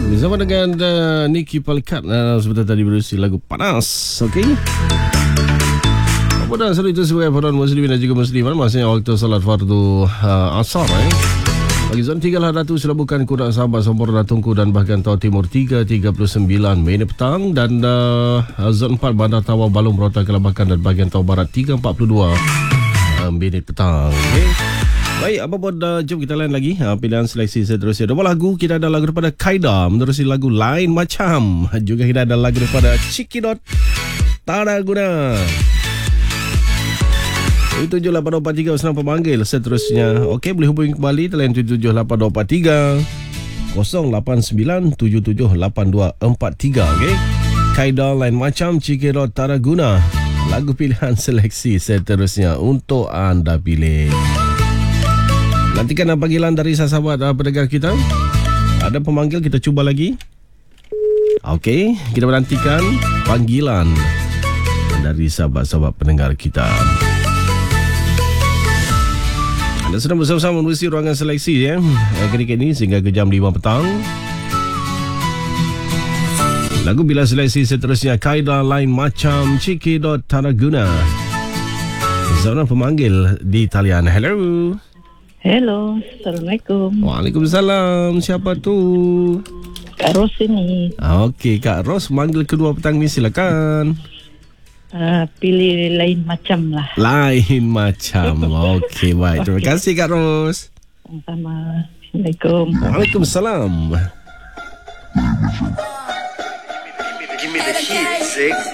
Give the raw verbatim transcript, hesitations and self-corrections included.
Bersama dengan uh, Nicky Palikat uh, sebentar tadi berusi lagu Panas. Okey. Apa dah selalu itu sebagai para muslimin dan juga muslimat, masanya waktu salat fardu uh, asar eh. Bagi zon tiga lah Datu Selabukan, Kudak, Sabah, Sempurna, Tungku dan bahkan Tawau Timur tiga tiga puluh sembilan minit petang, dan uh, zon empat Bandar Tawau, Balong, Berontak, Kelabakan dan bahagian Tawau Barat tiga empat puluh dua uh, minit petang. Okay. Baik, apa pun uh, jom kita lain lagi uh, pilihan seleksi seterusnya. Dua lagu, kita ada lagu daripada Kaida menerusi lagu Lain Macam. Juga kita ada lagu daripada Cikidot, Tak Ada Guna. tujuh tujuh lapan dua empat tiga senang pemanggil seterusnya. Okey, boleh hubungi kembali talian tujuh tujuh lapan dua empat tiga kosong lapan sembilan tujuh tujuh lapan dua empat tiga. Okey, Kaida, Lain Macam, Cikidot, Tak Ada Guna. Lagu pilihan seleksi seterusnya untuk anda pilih. Nantikan panggilan dari sahabat pendengar kita. Ada pemanggil, kita cuba lagi. Okey, kita menantikan panggilan dari sahabat-sahabat pendengar kita. Anda sedang bersama-sama menerusi ruangan seleksi ya, ketika ini sehingga ke jam lima petang. Lagu pilihan seleksi seterusnya Kaida, Lain Macam, Cikidot, Tak Ada Guna. Seorang pemanggil di talian. Hello. Hello, Assalamualaikum. Waalaikumsalam. Siapa tu? Kak Ros ini. Okey, Kak Ros, manggil kedua petang ni, silakan. Uh, pilih Lain Macam lah. Lain Macam. Okey, baik. Terima kasih Kak Ros. Sama-sama. Assalamualaikum. Waalaikumsalam. Give me the heat, six.